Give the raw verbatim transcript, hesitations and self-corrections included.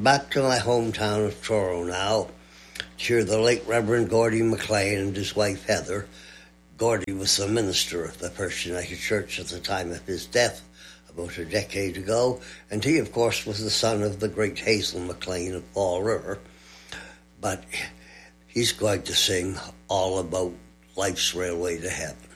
back to my hometown of Truro now to hear the late Reverend Gordy MacLean and his wife Heather. Gordy was the minister of the First United Church at the time of his death about a decade ago, and he, of course, was the son of the great Hazel MacLean of Fall River. But he's going to sing all about life's railway to heaven.